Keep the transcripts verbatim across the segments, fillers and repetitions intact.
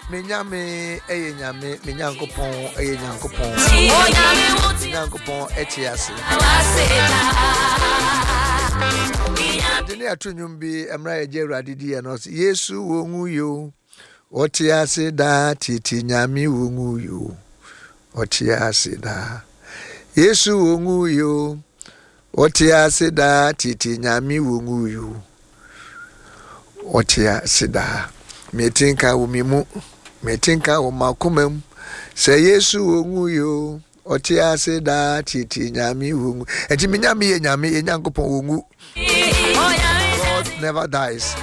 menyame eye nyame menyankopon eye nyankopon nyankopon etiase dene atonyum bi emra ye Awurade di e no Yesu wongu yo otiase da titi nyame wongu yo otiase da Yesu wongu yo otiase da titi nyame wongu yo otiase da metinka wo mimu metinka wo makomam se Yesu wongu yo otiase da titi nyame wongu enti menyame ye nyame ye nyankopon wongu. God never dies.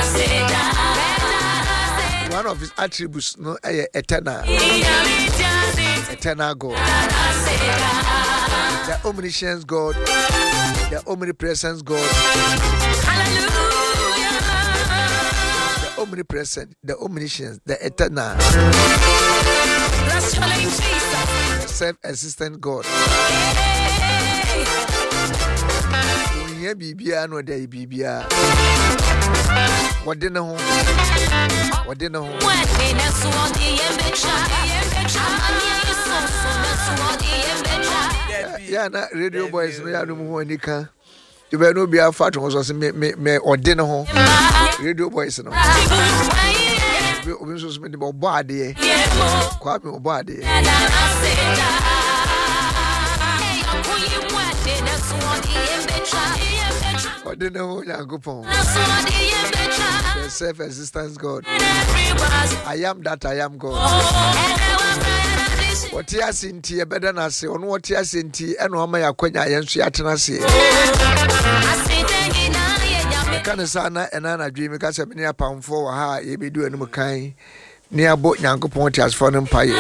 One of his attributes no eh, eternal eternal God, the omniscience God, the omnipresence God, the omnipresent, the omniscience, the eternal, the self-existent God. Unya bibia no dey bibia. Wade na ho. Wade na ho. Yeah, na radio boys no ya no mu ho anika. You be no be afat ho so me me me ode na ho. Radio boys no. Obi so me dey bo ade. Kwa me bo ade. Ode na ho Nyankopon. The self-existence God. I am that I am God. What you are seeing, you better not say. On what you are seeing, and on my acquaintance, I am so attentive. Can a sana and Anna dream because I'm near pound for how you be doing no kind near boat Yanko Point as for an empire.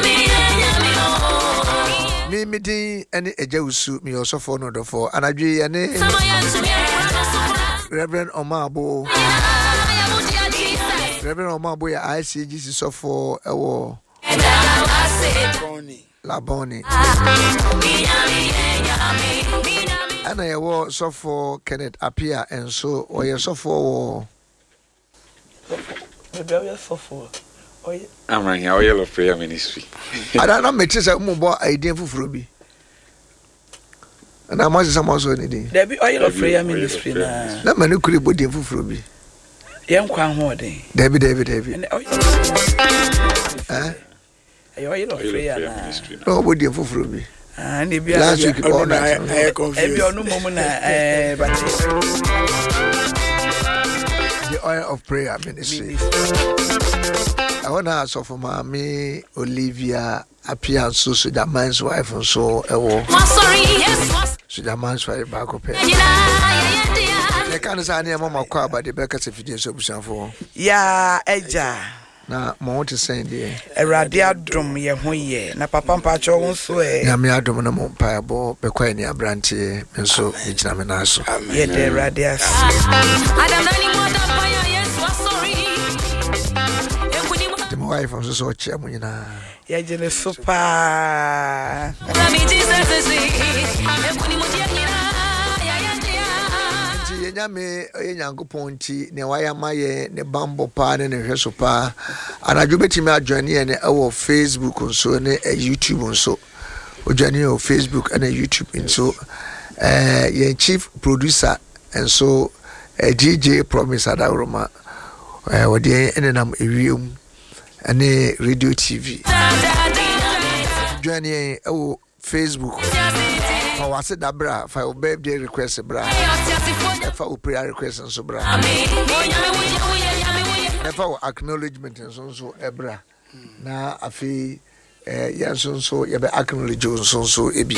Me meeting any a Jew suit me also for no for and I dream any Reverend Omabo. Reverend Omabo, I see Jesus so for a war. Laboni. And I was so for Kenneth appear and so or you so for I'm running our yellow prayer ministry. I don't know, Matches a mobile idea for Fruby. And I must some also need there be oil of prayer ministry. That man who could put in for Fruby. Young Kwan Horde. David, David, David. Eh? Oil of prayer ministry. Nobody for Fruby. And if you last week, all night, I confused. No moment, but the oil of prayer ministry. I want to ask for mommy Olivia appear so so that man's wife and so a war. So that man's wife back up here. The kind of sign mama call about the Becca's if you did for. Yeah, Eja. Now, more to say, dear. A radia drum ye hoye, na papa pacho won so e. Na me adom na mo pa bo be kwa ni abrantie nso ejina me na so. Ye de radia. Adam na ni mo da pa ya Yesu sorry. The wife was so cheer mo nyina. Ye je ne super. Na mi Jesus see. Enkuni mo dia nyina. Nyame ye Nyankopon ti ne waya maye ne bambo pa ne ne hweso pa anadwo betimi adwane ne e wo Facebook nso ne YouTube nso odwane o Facebook and YouTube nso eh ye chief producer nso D J Promise Adawroma eh wodi enenam ewiem ane radio T V adwane e wo Facebook for what's da bra for your birthday request bra for prayer request and so bra for acknowledgement and so so ebra na afi eh yan so so ye be acknowledge so so ebi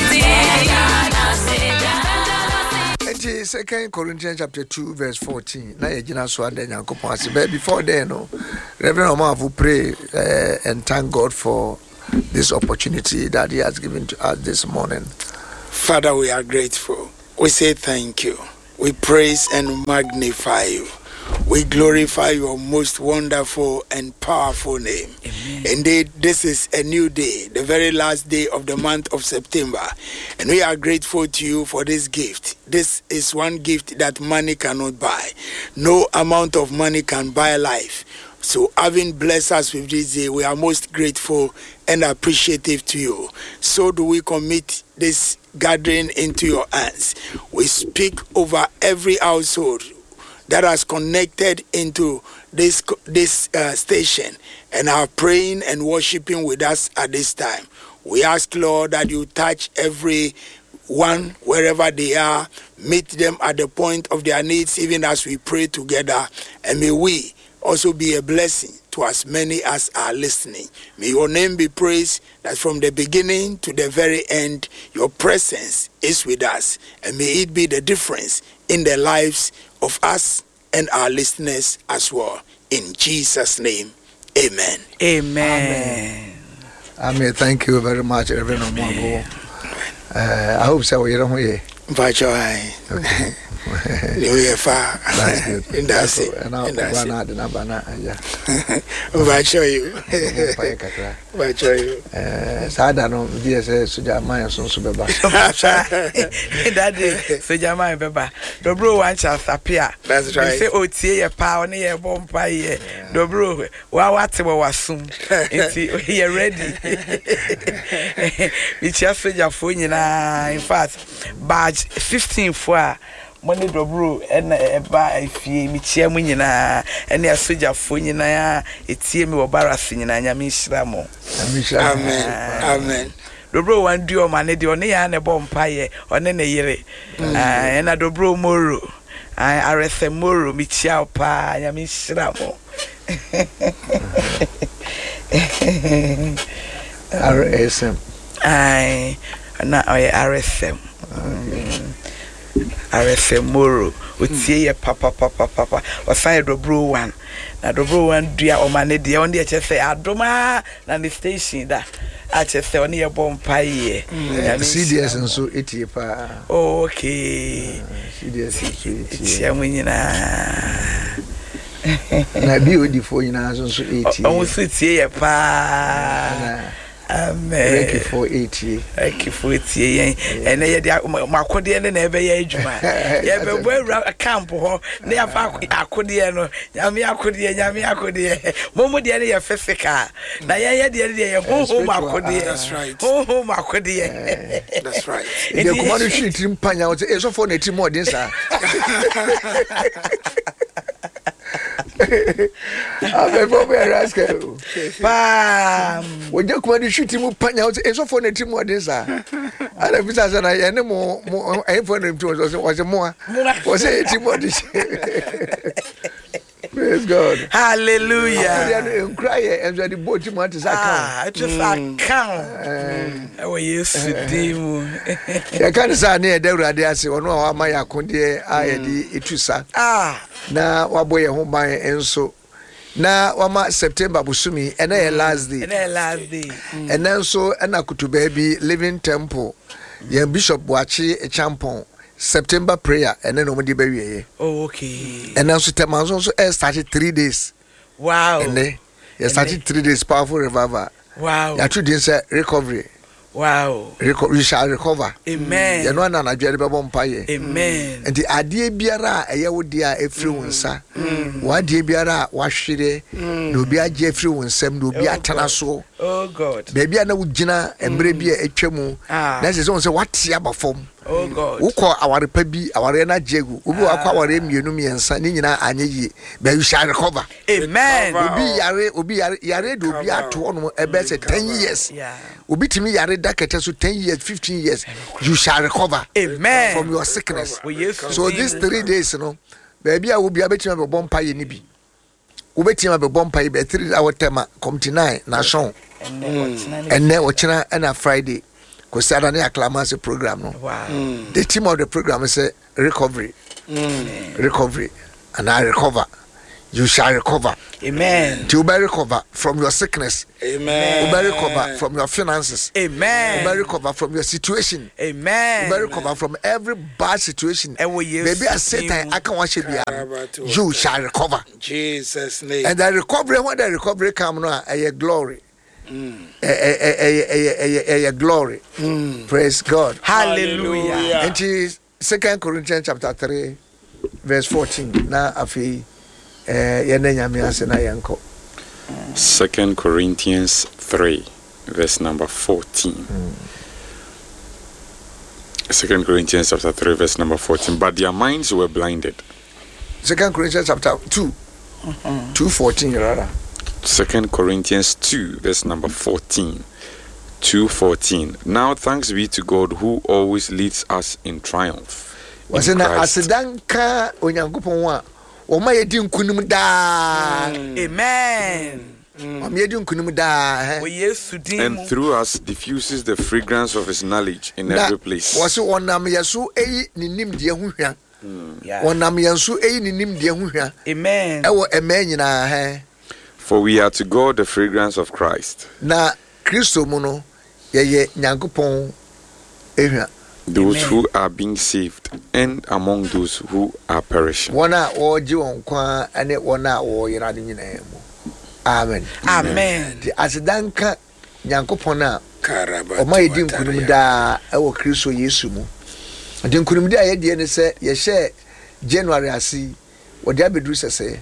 enti Second Corinthians chapter two verse fourteen na ye gina so ada Nyankopon ase but before then no Reverend Omavu pray uh, and thank God for this opportunity that he has given to us this morning. Father, we are grateful. We say thank you. We praise and magnify you. We glorify your most wonderful and powerful name. Amen. Indeed, this is a new day, the very last day of the month of September. And we are grateful to you for this gift. This is one gift that money cannot buy. No amount of money can buy life. So having blessed us with this day, we are most grateful and appreciative to you. So do we commit this gathering into your hands. We speak over every household that has connected into this this uh, station and are praying and worshiping with us at this time. We ask, Lord, that you touch every one wherever they are, meet them at the point of their needs, even as we pray together, and may we also be a blessing to as many as are listening. May your name be praised, that from the beginning to the very end, your presence is with us, and may it be the difference in the lives of us and our listeners as well. In Jesus' name, amen. Amen. Amen. Thank you very much, Reverend Omwango. Uh, I hope so. You don't hear. Invite your eye. Okay. That's good. That's it. And I'll banana, the banana. Yeah. Invite you. Invite you. Uh, Sada no D S S Suja Maya son subeba. That day, Suja Maya beba. Dobro one chance appear. That's right. Say O T A power ne ye bompa ye. Dobro wa wate wa wasum. Enti you ready. We just Suja fo nyina. In fact, badge fifteen for money dobro and eba ifie mi chia mu nyina ene asoja fo nyina ya etie mi wo baras nyina nya mi hira mo. Amen. Amen. Dobro wan du o mane de one ya ne bompa ye one ne yire. Ah ena dobro moro. Ah arese moro mi chia pa nya mi hira mo. R S M. Ai na oye R S M. R F M Moro, Utie ye papa papa papa, or side dobro one. Na dobro one dear or man, the only H S A Adoma, and the station that H S A only a bomb pie. C D S and so eighty pa. Okay. C D S and so eighty. Na B O D for you now, so eighty. Almost Utie pa. Amen. Thank you for eighty. Thank you for eighty. And they are my codian and ever age. Yeah, but where a camp or near Acodiano, Yamia Codia, Yamia Codia, Momo Dia Fessica. Naya Dia, home Acodia. That's right. Home Acodia. That's right. The command sheet in Panya is so for eighty more this. I'm very rascal. Bam. When you come and shoot him, Panya is so for eighty more this. And if it's as an I no more, I for him to was was more was eighty more this. Praise God. Hallelujah. Cry and the boat him is ah, just a count. Oh, yes, Dim. I can't say near the Radiasi or no, my Akonde, I di Itusa. Ah, na waboye ho ban enso na wama September busumi ena ye last day ena last day ena nso ena kutuba bi Living Temple ye Bishop Boachi Echampon September prayer ena no mudi bawie. Oh, okay. Ena nso temanso nso e started three days. Wow. Ene ye started three days powerful revival. Wow. Ya true say recovery. Wow. Reco- we shall recover. Amen. You know na na dwere be bom paye. Amen. And the ade biara eye wo dia efri wonsa. Wa ade biara wa hwere na obi age efri wonsam na obi atana so. Oh God. Baby na wo gina embre bi a etwam. Na se so what ya bafom. Oh God. Wukọ aware pa bi aware na jegu. Obi wakọ aware mienu miensa ni nyina anye yi. But you shall recover. Amen. Obi yare obi yare yare do obi ato no ebe se ten years. Yeah. Obi timi yare dakete so ten years fifteen years you shall recover. Amen. From your sickness. Oh, yes. So these three days you know baby I will be able to be bomb pie ni bi. Ubetima be bomb pie be three hour tema come to nine na shon. And then ochina and a Friday. Because I don't acclamation program no. Wow. Mm. The team of the program is a recovery. Mm. Recovery. And I recover. You shall recover. Amen. You will recover from your sickness. Amen. You will recover from your finances. Amen. You will recover from your situation. Amen. You will recover from every bad situation. Maybe I say that I can watch it. You shall recover. Jesus' name. And the recovery, when the recovery comes now, a glory. Mm. A, a, a, a, a, a glory. Mm. Praise God. Hallelujah. And is Second Corinthians chapter three, verse fourteen. Na afi eh yene nyame ase na yenko. Second Corinthians three, verse number fourteen. Mm. Second Corinthians chapter three, verse number fourteen. But their minds were blinded. Second Corinthians chapter two, mm-hmm. two fourteen, rather. Second Corinthians two, verse number fourteen. two fourteen. Now thanks be to God who always leads us in triumph. Was in Asidanka Onyankopon wa o ma yedi nkunum da. Amen. And through us diffuses the fragrance of his knowledge in every place. Was onam yaso eyi ni nimde hu hwa. Onam yaso eyi ni nimde hu hwa. Amen. Ewo ema nyina he. For we are to God the fragrance of Christ. Na Kristo mu no ye ye Nyankopon ehwa. Those Amen. who are being saved and among those who are perishing. Wana o ji won kwa ane wana o yira de nyina mu. Amen. Amen. The Asidanka Nyankopon a o ma yedi nkunum da ewo Kristo Yesu mu. The nkunum da ye de ne se ye share January asi o de abedru sese.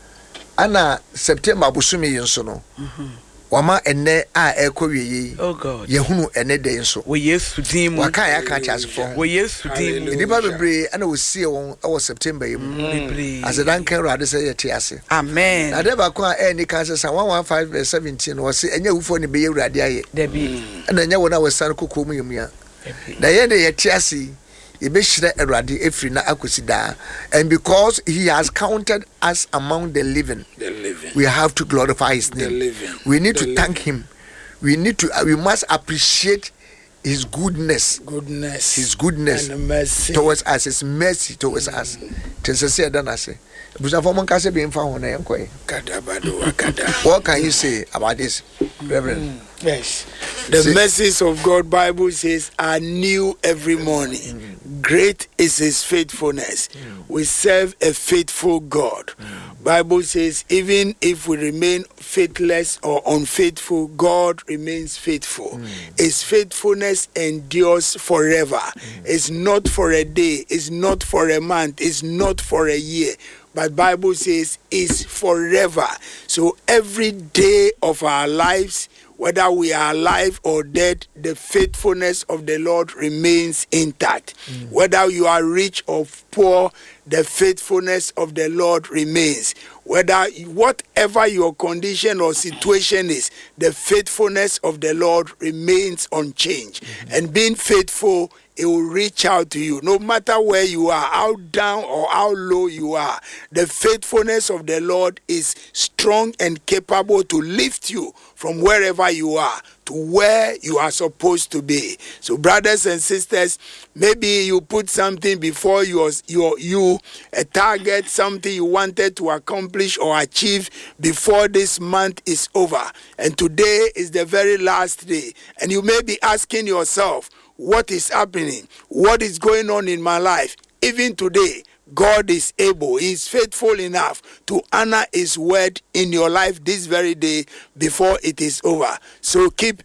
Ana September busumi yinso no. Mhm. Wama enne a ekowiye. Oh God. Yehunu enne de yinso. We Yesu dim. Waka ya ka chasefo. We Yesu dim. Nipa bebre ana osie won e September yim. Bebre. Asidanka Rade say yete ase. Amen. Na de ba ko a eni kan say one fifteen verse seventeen wo say enya wufo ne be ye Rade aye. Da bi. Na enya wona wasan kokko mu yim ya. Na ye de yete ase. Ebeshire Erade efri na akosi da, and because he has counted us among the living, the living. we have to glorify his name. The living. We need The to thank him. We need to uh, we must appreciate his goodness, goodness, his goodness and mercy towards us, his mercy towards mm. us. Tensese dana say. Busa for man kase be mfa ho na yenkoy. Kadabado akada. What can you say about this, Reverend? Mm. Yes. The see, mercies of God, Bible says, are new every morning. Mm. Great is his faithfulness. Mm. We serve a faithful God. Mm. Bible says, even if we remain faithless or unfaithful, God remains faithful. Mm. His faithfulness endures forever. Mm. It's not for a day. It's not for a month. It's not for a year. But Bible says it's forever. So every day of our lives, whether we are alive or dead, the faithfulness of the Lord remains intact. Mm. Whether you are rich or poor, the faithfulness of the Lord remains. Whether whatever your condition or situation is, the faithfulness of the Lord remains unchanged. Mm-hmm. And being faithful, it will reach out to you. No matter where you are, how down or how low you are, the faithfulness of the Lord is strong and capable to lift you from wherever you are to where you are supposed to be. So brothers and sisters, maybe you put something before your, your, you, a target, something you wanted to accomplish or achieve before this month is over. And today is the very last day. And you may be asking yourself, what is happening? What is going on in my life? Even today, God is able, He is faithful enough to honor His word in your life this very day before it is over. So keep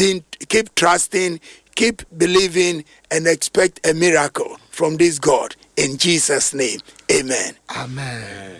keep trusting, keep believing, and expect a miracle from this God. In Jesus' name, amen. Amen.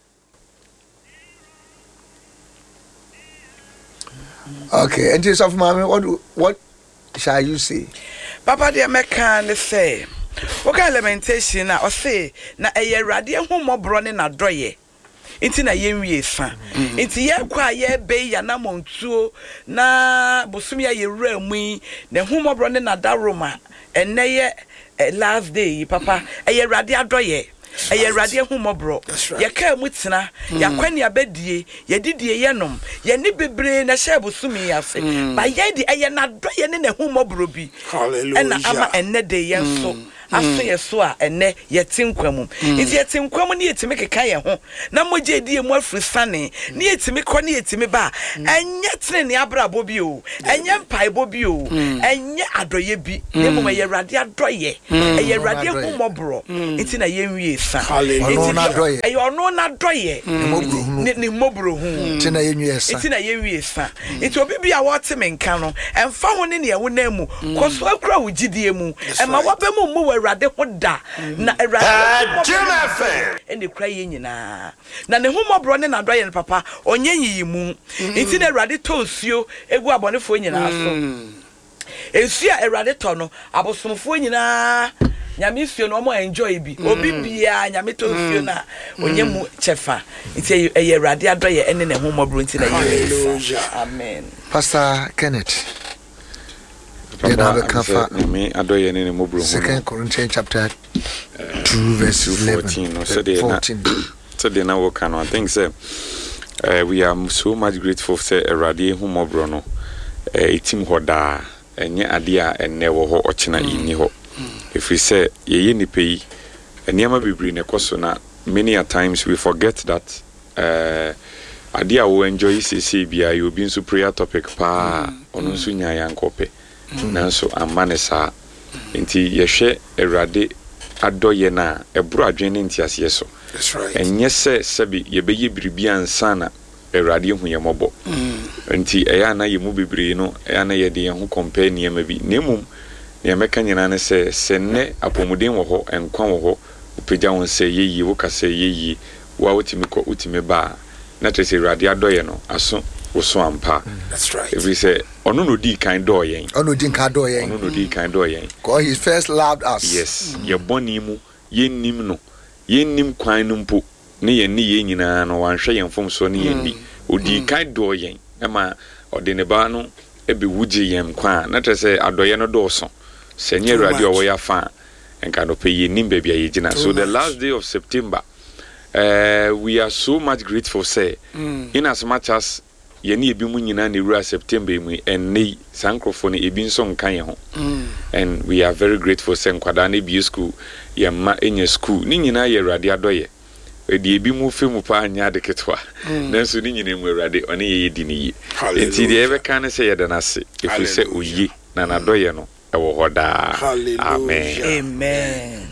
Okay, and Jesus of Mommy, what what shall you say? Papa dear mekan say. Oka lamentation na o say na eye Awurade hu mobro ne na doye. Inti na yenwie fa. Inti ye kwa ye be ya na montuo na bosumi ye wura mu na hu mobro ne na daroma enne ye last day papa eye Awurade adoye. Eye Awurade hu mobro. Ye ka mu tena ya kwani abedie ye didie ye nom ye ni bebre na hye bosumi ase. Ba ye di eye na doye ne na hu mobro bi. Hallelujah. Ena ama enne de ye so. Aso ye so a enne ye tinkwam. Nti ye tinkwam ne yetime keka ye ho. Na moje die mu afri sane. Ne yetime kɔ ne yetime ba. Enye tene ne abrabo bi o. Enye mpaibo bi o. Enye adoye bi. Ne mo ye Awurade adoye. Eye Awurade hu mobro. Nti na ye nwie sa. Ono na adoye. Eye ono na adoye. Ne mobro hu. Nti na ye nwie sa. Nti na ye nwie sa. Nti obi bi a wote menka no. Emfa ho ne ne ye wo na mu. Koso akura wo gidie mu. Ema wabemu mu Erade ho da na Erade ene kra ye nyina na ne homobro ne nadoye ne papa onye yiyimu nti na Erade tonsuo egu abonefo nyina so ensuo Erade to no abosomfo nyina nyame suo no mo enjoy bi obi bia nyame tonsuo na onye mu chefa nti eye Erade adoye ene ne homobro nti na ye amen. Pastor Kenneth, Second Corinthians chapter two, verse eleven, fourteen. So they now work on. I think say uh, we are so much grateful for Erade humobro no. A team hoda enye adia enne wo ho ochina inni ho. If we say ye ni pay enema bibri ne koso na many a times we forget that uh adia wo enjoy cc bia you been so prayer topic pa onu so nya yankope nanso amanesa nti yehwe Erade adoye na ebro adwene nti ase so. That's right. Enye se sebi yebeye biribi ansa na Erade hu yemobo nti eya na yemu bibiri no eya na yede hu compare niam bi nemum ne meka nyina ne se senne apomuden wo ho enkwa wo ho upegya won se yeyi wo ka se yeyi wa utimi ko utimi ba na trese Erade adoye no aso woso ampa. That's right. If we say ono no di kan do yen ono di kan do yen ono no di kan do yen because he first loved us. Yes, ye boni mu yennim no yennim kwan no mpo ne ye ne ye nyina no wanhwe yen fom so ne ye ni odi kan do yen ema ode ne ba no ebe wuji yen kwan na trese adoye no do so se nye Erade owo ya fa enka no pe yennim ba bia ye gina. So the last day of September uh we are so much grateful say mm. in as much as yeni ebi mu nyina na ewura September mu enne sankrofo ne ebi nso nkan ye ho and we are very grateful say nkwada na bi school ye ma enye school ni nyina ye Erade adoye edi ebi mu fe mu pa anya de ketwa nanso ni nyina mu Erade one ye di ni yi enti de ebe kan say ye dana se if we say oyi na na doye no e wo hoda. Amen. Amen.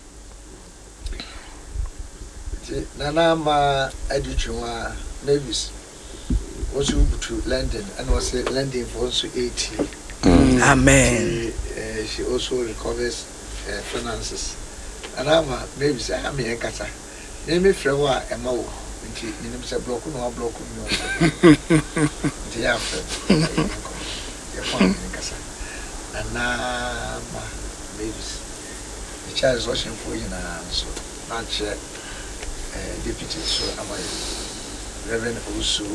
Nana ma educhwa Mavis was to London and was London for also eighty. Amen. She, uh, she also recovers uh, finances. And I'm a maybe say I'm a kata. Name me frewa a mo. Nti name say block no block no. Nti ya fe. Ya fa kasa. And na ma maybe the child is watching for you now so not check deputy so am I Reverend Osu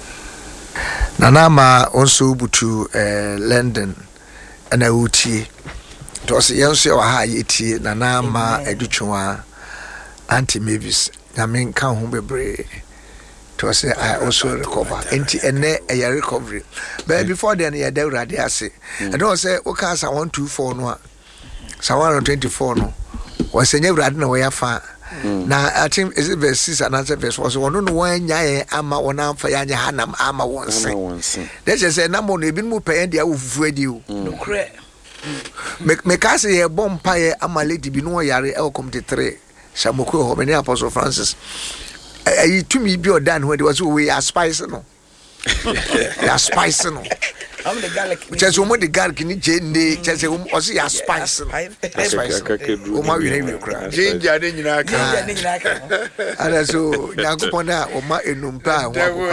Nanama also butu uh, London and a uti. It was Yansu or Haiti, Nanama, Educhua, Auntie Mavis. I mean, come home be brave. It was I also recover. Anti and a recovery. But before then, I had already say. I don't say, okay, I want two four no. Someone twenty four no. Was a never had no way far. Now I think is it verse six and answer verse was one no one ya ama one for ya hanam ama one say. That's just a number of been more pay and they will you. No cre Make make us a bomb pie ama lady be no yare el come to three. Samoko ho many Apostle Francis. I to me be done when it was we are spicing no. They are spicing no. I'm the garlic. Just one the garlic in the just a woman was ya spicing. Oma we never cry. Ginger then you know. And so Yakupona Oma enumpa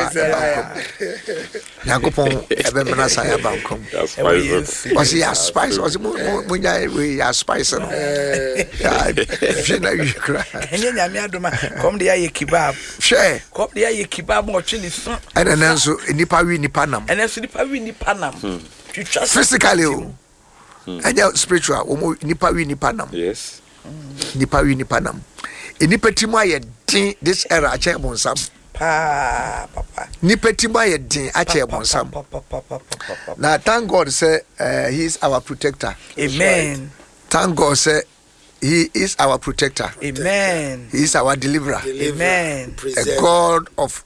Yakupon Ebemana Saya Bankom. Was he a spice? Was when we are spicing? And then Yamiaduma come the aye kebab. Share. Come the aye kebab watching this. And then so Nipawi Nipanam. And then so Nipawi Nipanam. Physically, and your spiritual, Nipawi Nipanam. Yes. Nipawi Nipanam. In Nipetimaya, this era, I check on some. Pa, papa. Nipetimaya, I check on some. Now, thank God, say, uh, He is our protector. Amen. Thank God, say, He is our protector. Amen. He is our deliverer. Amen. A God of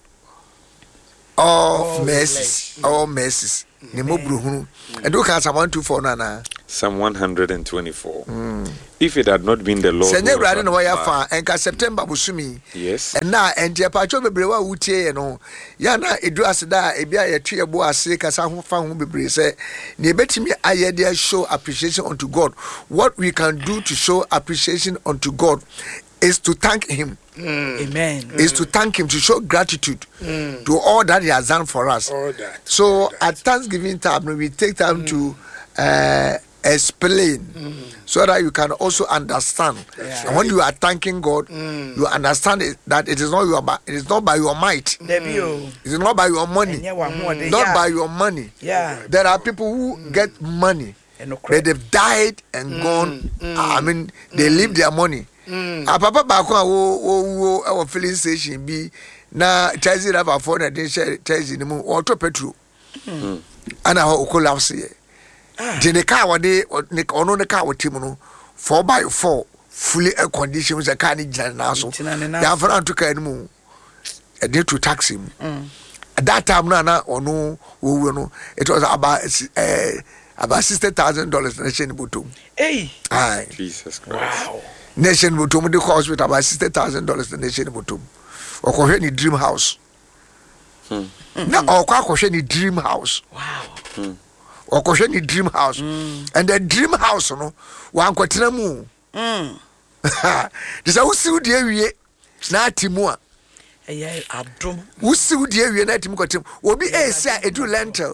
all mercies, all mercies. Nemo bruhunu. And do cast one two four nana. Psalm one twenty-four. Mm. If it had not been the Lord. Send everybody know why you fa enka September busumi. Yes. And na entia pacho bebre wa wutie no. Ya na edu aseda e bia ye twe ebo ase kasa ho fa ho bebre se na ebetimi aye dey show appreciation unto God. What we can do to show appreciation unto God is to thank him. Mm. Amen. Is mm. to thank him, to show gratitude mm. to all that he has done for us. All that. So all that. At Thanksgiving time, we take time mm. to uh, explain mm. so that you can also understand. Yeah. And when you are thanking God, mm. you understand it, that it is not your it is not by your might. Mm. It is not by your money. Mm. Not by your money. Yeah. There are people who mm. get money, but they've died and mm. gone. Mm. I mean, they mm. leave their money. Mm. A papa baako a wo wo wo filling station bi na taxi driver for na dey share taxi ni mu auto petrol mm. ana ho collapse ye de ne car wode ne ono ne car wotim no four by four fully air conditioned the car ni gina na so ya fara to car ni mu e dey to taxi mu mm. At that time na na ono wo no it was about uh, about sixty thousand dollars na share ni bottom. Hey, Aye. Jesus Christ. Wow. Nation Butum, the hospital about sixty thousand dollars. The nation Butum, or Koheni dream house. Hmm. Now, or Koheni dream house. Wow. Hmm. Or Koheni dream house, mm. and the dream house, no one quatramu. Hmm. This is also dear we not Timua. Ay, Abdum. Who see dear we not Tim will be a say a do lentil.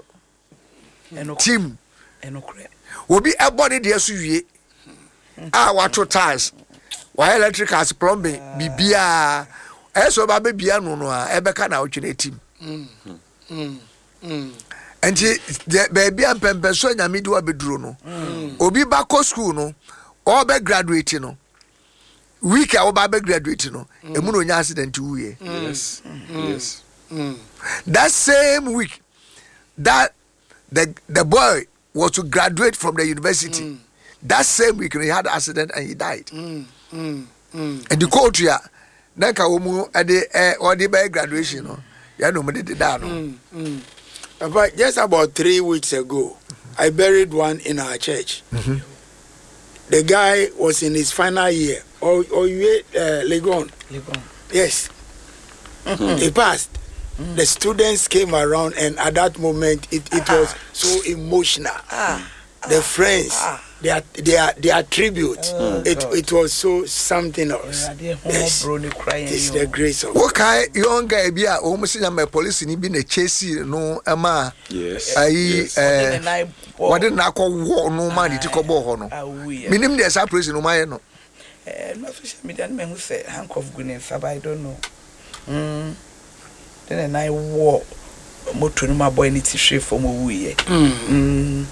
Tim and okay. Will be a body dear Suye. Ah, what two ties. Why electric has plumbing, bibia, eso ba bibia no no a ebeka na otwe team. Mm. Mm. Mm. Enti the baby am pempe so nyame di obeduro no. Obi ba ko school no, or be graduate no. Week a oba be graduate no, emu no nya accident wuye. Yes. Yes. Mm. That same week that the the boy was to graduate from the university. Mm. That same week he had an accident and he died. Mm. Mm, mm. And the court here, Nanka Umu at the or the by graduation, no, ya no me did that. Mm, but just about three weeks ago, I buried one in our church. Mm-hmm. The guy was in his final year. Or or you uh, Legon. Legon. Yes. Mm-hmm. He passed. Mm. The students came around, and at that moment, it, it ah. was so emotional. Ah. The friends. Ah. Their their their tribute. Oh, it God. It was so something else. Yeah, yes. It's the grace of God. Okay, young guy be a almost my police ni be na chase no ama. Yes. Ai eh what did na call war no man it ko bo ho no. Minim the surprise no my no. Eh no social media me who say handcuff green I don't know. Mm. Then I war moto no my boy ni t-shirt for mo wuye. Mm.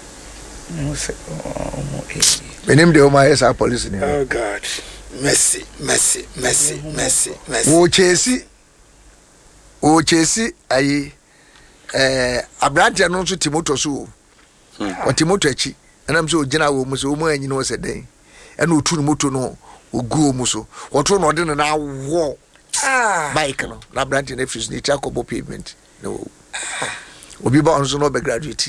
My name the Oma is our police. Oh God, mercy, mercy, mercy, mercy, mercy. Oh Chesi, oh Chesi, I eh Abrante no so Timoto so. O Timoto echi. And I'm so general wo so mo anyi no se den. And o tu no moto no ogu mu so. O to no de na wo. Ah, bike no. Na Abrante na fuse ni chakobo pavement. No. Obi ba on so no be graduate.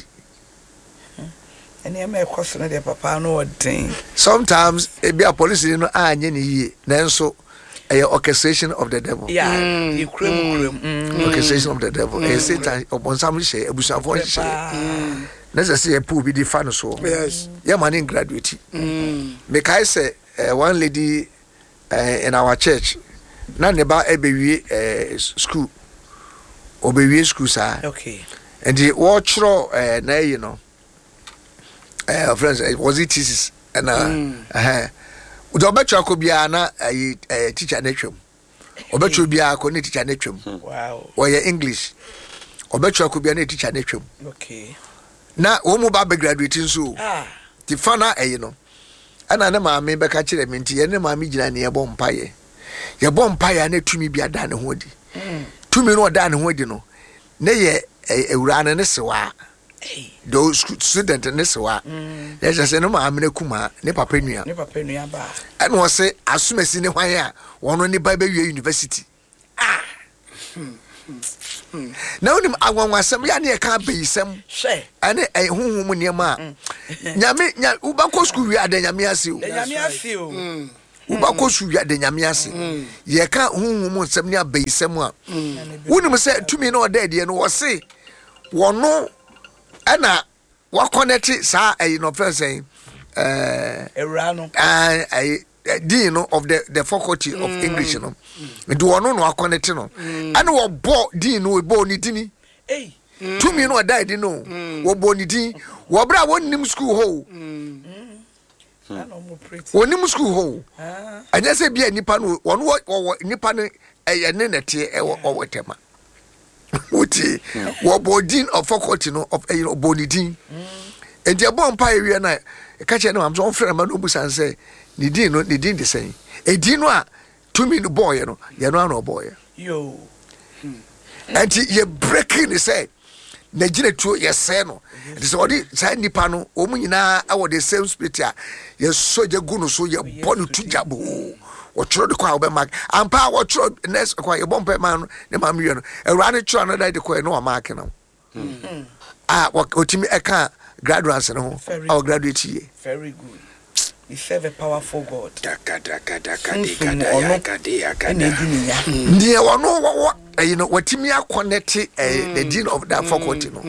Sometimes it be a police you know anye ni ye nanso a orchestration of the devil. Yeah, mm, you mm, mm, orchestration of the devil. Mm, Satan upon some say abusafo say. Let's say a pool be the fan so. Yes. Yeah, man in graduate. Mm. Make I say uh, one lady uh, in our church na neba ebewie uh, school. Obewie school sir. Okay. And the watch uh, na you know Uh, friends, uh, was it thesis and uh, mm. uh, with Obecho Kobia na a teacher netrum. Obecho Bia ko teacher netrum. Wow. Or your English. Obecho Kobia na teacher netrum. Okay. Na omo ba be graduating so. Ah. Ti fana eh you know. Ana na ma me be ka kire me nti ye ne ma me gina ne ye bom paye. Ye bom paye na tumi bia da ne ho di. Mm. Tumi no da ne ho di no. Ne ye ewura ne sewa. Those student in this wa. Yes, I say no ma amene kuma ne papa nua. Ne papa nua ba. And was say asumesi ne hwan ya one on the Bible university. Ah. na onim agwanwasɛm ya ne ɛka bayisɛm hwɛ ane ɛyɛ honhom nneɛma a nyame nya wobakɔ school wi ada nyame ase o nyame ase o wobakɔ school wi ada nyame ase yɛka honhom nsɛm ne abayisɛm a wonim sɛ tumi na ɔda adiɛ no wɔse wɔno ɛna wakɔnɛte saa ɛyi no ɔfɛ sɛn ɛɛ ewura no ɛɛ dean no of the the faculty of English no nti wɔno no akɔnɛte no ɛna wɔbɔ dean no wɔbɔ ne dini ei tumi no ɔda adi no wɔbɔ ne din wɔbrɛ a wɔnnim school hɔ ana mo pretty wɔnnim school hɔ ah ɛnyɛ sɛ bia nipa no wɔno wɔ nipa no ɛyɛ ne nɛteɛ ɛwɔ ɔwɔ tɛma wuti wɔbɔ dean of faculty no of ɛyɛ ɔbɔ ne din nti ɛbɔ mpa ewie na ɛka kyerɛ no am so ɔmfrɛ ma no obusan sɛ ne din no ne din de sɛn ɛdin no a tumi no bɔɔyɛ no yɛ no ana ɔbɔɔyɛ yo nti yɛ breaking ne sɛ na gyina tuo yɛsɛɛ no nti sɛ ɔde saa nnipa no ɔmu nyinaa awɔ the same spirit a yɛsɔ gya gu no so yɛbɔ no to gya boo wɔtwerɛ de kɔ a wobɛmark ampa a wɔtwerɛ nes kɔ a yɛbɔ mpa ma no ne ma mewie no awura ne twerɛ no da de kɔɛ ne wɔmaake no a ɔtumi ɛka graduates no ho a wɔ graduate yie very good we serve a powerful God Daka, daka, daka, Sunsun dika, ono. daka, dika, ɛna daka. edi ne ya ndeɛ wɔno wɔwɔ ɛyi no wɔtumi akɔnɛte ɛyɛ the dean of that faculty no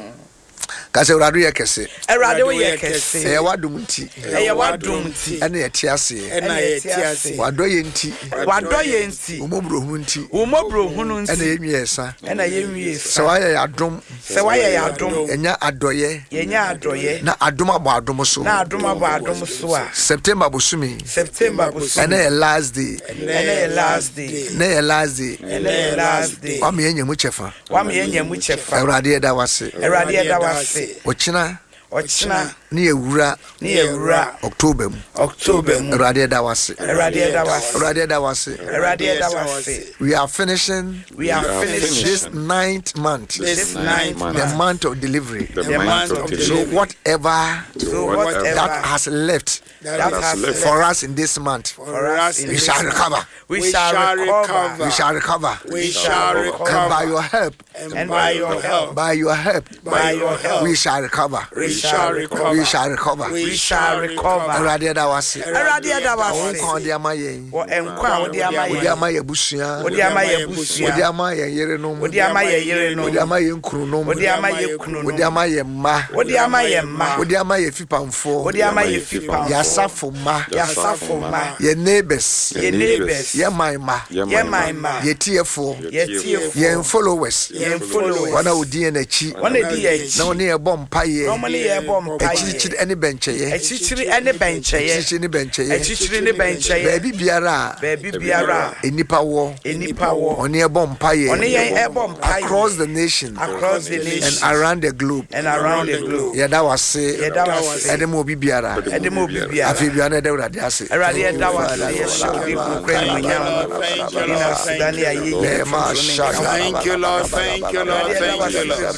kasɛ awurade yɛ kɛse Awurade woyɛ kɛse ɛyɛ wadom nti ɛyɛ wadom nti ɛne yɛte aseɛ Ɛna yɛte ase. wadɔ yɛ nti wadɔ yɛ nti wɔmmɔborɔhu nti wo mmɔborɔ hunu ɛna nti yɛnwie ɛsa ɛna yɛnwie sɛ sa wayɛ yɛ adom sɛ wayɛ yɛ adom ɛnya adɔyɛ yɛnya adɔyɛ na adom abɔ adom so na adom abɔ adom so a september bosome September bosom ɛnɛ yɛ last day ɛna yɛ last day ɛnɛ yɛ last day ɛna yɛ last day wama yɛnya mu kyɛfa wama yɛnya mu kyɛfa awurade yɛda wase Awurade yɛda wase ɔkyena ɔkyena ne yɛwura ne yɛwura october mu October mu awurade yɛda wase Awurade yɛda wase awurade yɛda wase Awurade yɛda wase we are finishing we are this finishing ninth month This ninth month. the month. month of delivery The The month month of of delivery. so delivery. whatever so whatever that whatever has left That that has has left. for us in this month For us in we this shall month. recover we We shall shall recover recover. we shall recover We shall and by recover. your help And by your help. by your help By your help. we shall recover We shall recover. we shall recover we shall recover awurade yɛda wase Awurade yɛda wo wase nkwa ɔde ama yɛn wɔ nkwa a wode ama wode yɛn ama yɛn abusua wode ama yɛn wode busua ama yɛn yerenom wode ama yɛn yerenom wode ama yɛn kununom wode ama yɛn kununom wode ama yɛn mma wode ama yɛn mma wode ama yɛn fipamfoɔ wode ama yɛn fipamfo yɛasafo mma yɛasafo mma yɛn neighbors yɛn neighbors yɛn man mma yɛn man mma yɛn tiefoɔ yɛn yɛn tiefo followers yɛn followers wɔn a wodi yɛn akyi wɔn a di yɛn akyi na wɔn ne yɛbɔ mpaeɛ na wɔn ne yɛn bɔ mpaeɛ akyirikyiri ne bɛnkyɛeɛ akyirikyiri ne bɛnkyɛeɛ akyirikyiri ne bɛnkyɛeɛ akyirikyiri ne bɛnkyɛeɛ baabi biara a baabi biara a enipa wɔ enipa wɔ ɔne yɛbɔ mpaeɛ ɔne yɛn ɛbɔ mpaeɛ across the nation across the and nation around the globe and around the globe yɛda wase yɛda wase ɛde ma obi biara ɛde ma obi biara afei bia na ɛda awurade ase Awurade yɛda wase yɛhyɛ obi kura animuonyam yɛna aseda ne ayɛyie Lema shaka. Thank you, Lord. Thank you, Lord. Thank you, Lord.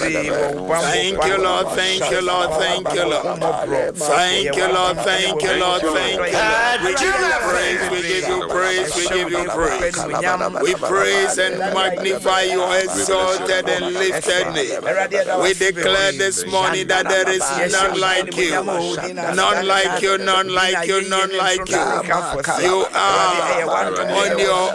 Thank you, Lord. Thank you, Lord. Thank you, Lord. Thank you, Lord. Thank you, Lord. Thank you, Lord. We give you praise. We give you praise. We give you praise. We praise and magnify your exalted and lifted name. We declare this morning that there is none like you. None like you, none like you, none like you. You are on your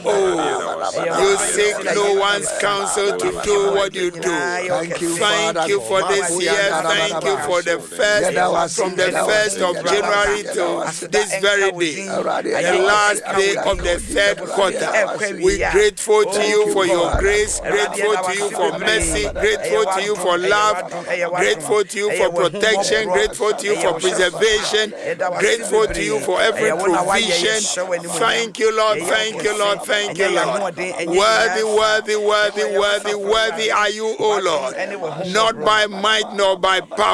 own. You seek no one's counsel to do what you do. Thank you, Thank you for this year. Thank you for the first, from the first of January to this very day, the last day of the third quarter. We're grateful to you for your grace, grateful to you for mercy, grateful to you for love, grateful to you for protection, grateful to you for preservation, grateful to you for every provision. Thank you, Lord. Thank you, Lord. Thank you, Lord. Worthy, worthy, worthy, worthy, worthy are you, O Lord. Not by might nor by power,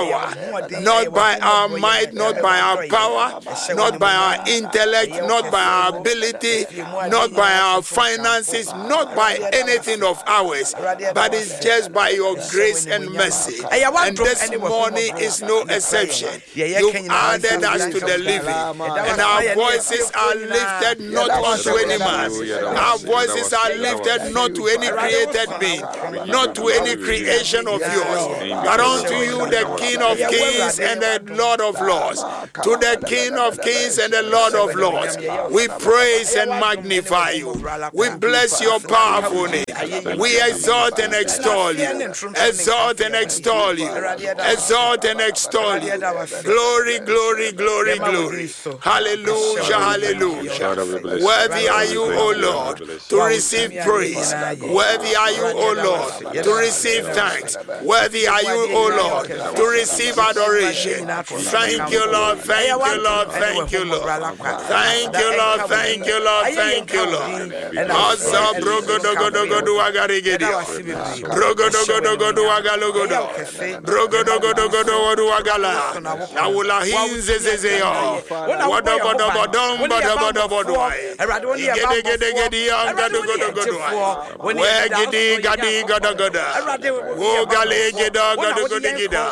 not by our might, not by our power, not by our intellect, not by our ability, not by our finances, not by anything of ours, but it's just by your grace and mercy. And this morning is no exception. You've added us to the living, and our voices are lifted not unto any man. Our voices are lifted not to any created being, not to any creation of yours, but unto you, the King of Kings and the Lord of Lords. To the King of Kings and the Lord of Lords, we praise and magnify you. We bless your powerful name. We exalt and extol you. Exalt and extol you. Exalt and extol you. Glory, glory, glory, glory. Hallelujah, hallelujah. Worthy are you, O Lord, to receive praise. Worthy are you, O Lord, to receive thanks. Worthy are you, O Lord, to receive adoration. Thank you, Lord. Thank you, Lord. Thank you, Lord. Thank you, Lord. Thank you, Lord. Thank you, Lord. Also, brogodogodogodo agarigedia. Brogodogodogodo agalogodo. Brogodogodogodo agala. Nawula hinze zezeo. Wadagodobodom bodobodobodo. Igedegedegedi angadogodogodo. Wegidi gadi godogodo. Wogale gedo godogodigida.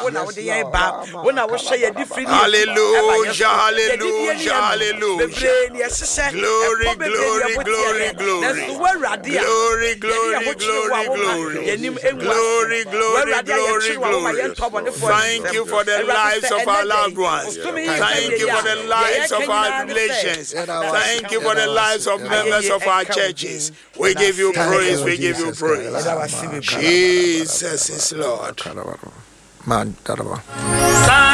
Hallelujah, hallelujah, hallelujah. Glory, glory, glory, glory. Glory, glory, glory, glory. Glory, glory, glory, glory. Thank you for the lives of our loved ones. Thank you for the lives of our relations. Thank you for the lives of members of our churches. We give you praise, we give you praise. Jesus is Lord. Man,